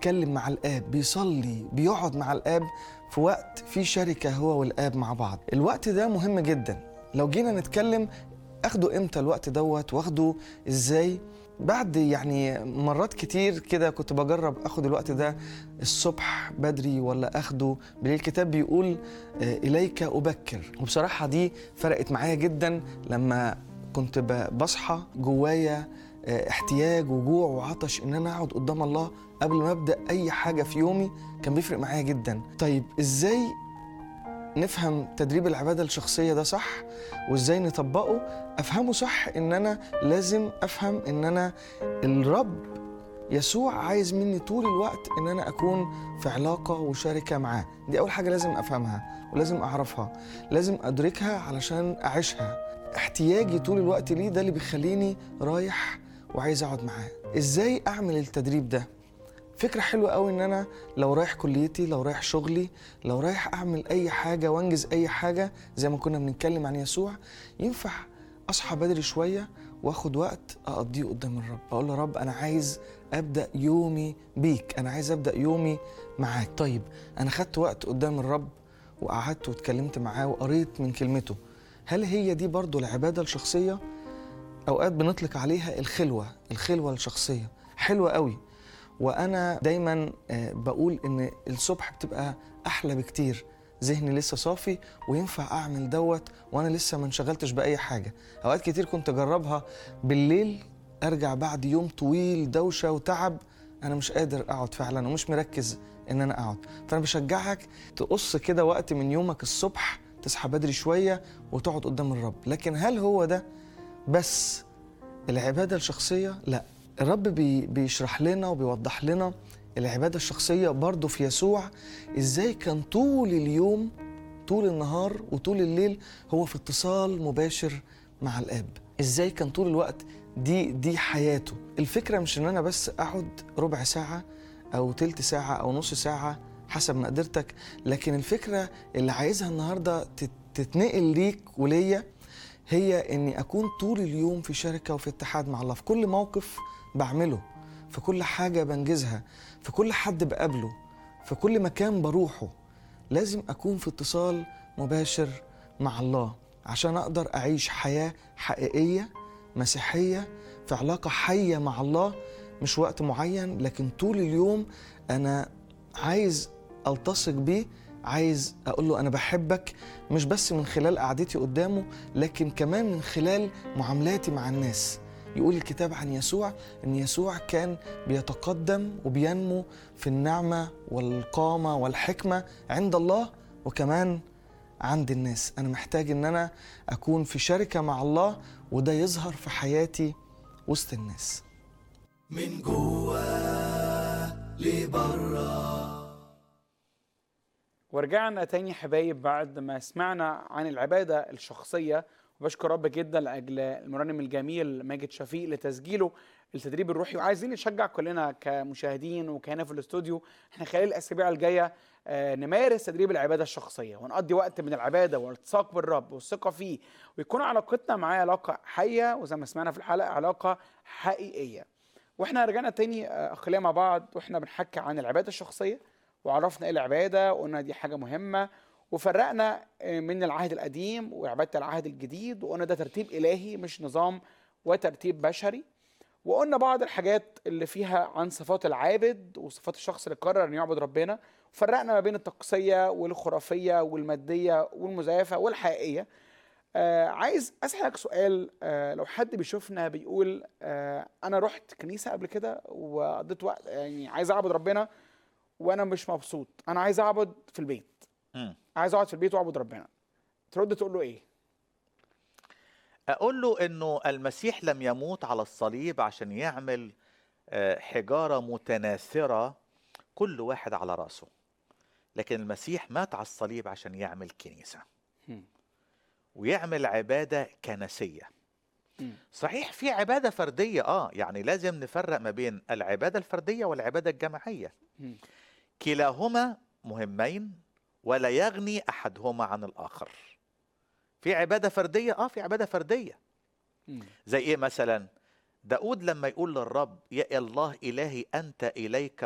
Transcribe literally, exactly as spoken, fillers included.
بيتكلم مع الآب، بيصلي، بيقعد مع الآب في وقت في شركة هو والآب مع بعض. الوقت ده مهم جدا. لو جينا نتكلم أخده إمتى الوقت دوت، واخده إزاي؟ بعد يعني مرات كتير كده كنت بجرب أخد الوقت ده الصبح بدري ولا أخده بالليل. الكتاب بيقول إليك أبكر، وبصراحة دي فرقت معايا جدا لما كنت بصحى جوايا احتياج وجوع وعطش ان انا اقعد قدام الله قبل ما ابدا اي حاجه في يومي. كان بيفرق معايا جدا. طيب ازاي نفهم تدريب العباده الشخصيه ده صح وازاي نطبقه؟ افهمه صح ان انا لازم افهم ان انا الرب يسوع عايز مني طول الوقت ان انا اكون في علاقه وشركه معاه. دي اول حاجه لازم افهمها ولازم اعرفها، لازم ادركها علشان اعيشها. احتياجي طول الوقت ليه ده اللي بيخليني رايح وعايز اقعد معاه. ازاي اعمل التدريب ده؟ فكرة حلوة قوي ان انا لو رايح كليتي، لو رايح شغلي، لو رايح اعمل اي حاجة وانجز اي حاجة زي ما كنا بنتكلم عن يسوع، ينفع اصحى بدري شوية واخد وقت اقضيه قدام الرب. اقول له رب انا عايز ابدأ يومي بيك، انا عايز ابدأ يومي معاك. طيب انا خدت وقت قدام الرب وقعدت واتكلمت معاه وقريت من كلمته. هل هي دي برضو العبادة الشخصية؟ أوقات بنطلق عليها الخلوة، الخلوة الشخصية حلوة قوي. وأنا دايما بقول إن الصبح بتبقى أحلى بكتير، ذهني لسه صافي وينفع أعمل دوت وأنا لسه ما انشغلتش بأي حاجة. أوقات كتير كنت أجربها بالليل، أرجع بعد يوم طويل دوشة وتعب أنا مش قادر أقعد فعلا ومش مركز إن أنا أقعد. فأنا بشجعك تقص كده وقت من يومك الصبح، تصحى بدري شوية وتقعد قدام الرب. لكن هل هو ده بس العبادة الشخصية؟ لا، الرب بي بيشرح لنا وبيوضح لنا العبادة الشخصية برضو في يسوع، ازاي كان طول اليوم طول النهار وطول الليل هو في اتصال مباشر مع الآب. ازاي كان طول الوقت دي دي حياته. الفكرة مش ان انا بس اقعد ربع ساعة او تلت ساعة او نص ساعة حسب ما قدرتك، لكن الفكرة اللي عايزها النهاردة تتنقل ليك وليا هي اني اكون طول اليوم في شركة وفي اتحاد مع الله، في كل موقف بعمله، في كل حاجة بنجزها، في كل حد بقابله، في كل مكان بروحه. لازم اكون في اتصال مباشر مع الله عشان اقدر اعيش حياة حقيقية مسيحية في علاقة حية مع الله. مش وقت معين لكن طول اليوم انا عايز التصق بيه، عايز أقول له أنا بحبك، مش بس من خلال قعدتي قدامه لكن كمان من خلال معاملاتي مع الناس. يقول الكتاب عن يسوع أن يسوع كان بيتقدم وبينمو في النعمة والقامة والحكمة عند الله وكمان عند الناس. أنا محتاج أن أنا أكون في شركة مع الله وده يظهر في حياتي وسط الناس. من جوا لبرا. ورجعنا تاني حبايب بعد ما سمعنا عن العبادة الشخصية، وبشكر رب جدا لأجل المرنم الجميل ماجد شفيق لتسجيله التدريب الروحي. وعايزين نشجع كلنا كمشاهدين وكهنا في الاستوديو احنا خلال الأسابيع الجاية نمارس تدريب العبادة الشخصية ونقضي وقت من العبادة والالتصاق بالرب والثقة فيه، ويكون علاقتنا معاه علاقة حية وزي ما سمعنا في الحلقة علاقة حقيقية. واحنا رجعنا تاني أخلية مع بعض واحنا بنحكي عن العبادة الشخصية وعرفنا ايه العباده وقلنا دي حاجه مهمه، وفرقنا من العهد القديم وعباده العهد الجديد وقلنا ده ترتيب الهي مش نظام وترتيب بشري، وقلنا بعض الحاجات اللي فيها عن صفات العابد وصفات الشخص اللي قرر ان يعبد ربنا، وفرقنا ما بين التقصيه والخرافيه والماديه والمزيفه والحقيقيه. آه عايز اسالك سؤال. آه لو حد بيشوفنا بيقول آه انا رحت كنيسه قبل كده وقضيت وقت يعني عايز اعبد ربنا وانا مش مبسوط، انا عايز اعبد في البيت، م. عايز اقعد في البيت واعبد ربنا، ترد تقول له ايه؟ اقول له انه المسيح لم يموت على الصليب عشان يعمل حجارة متناثرة كل واحد على راسه، لكن المسيح مات على الصليب عشان يعمل كنيسة م. ويعمل عبادة كنسية. م. صحيح في عبادة فردية اه يعني لازم نفرق ما بين العبادة الفردية والعبادة الجماعية. م. كلاهما مهمين ولا يغني أحدهما عن الآخر. في عبادة فردية آه في عبادة فردية. م. زي إيه مثلا؟ داود لما يقول للرب يا الله إلهي أنت إليك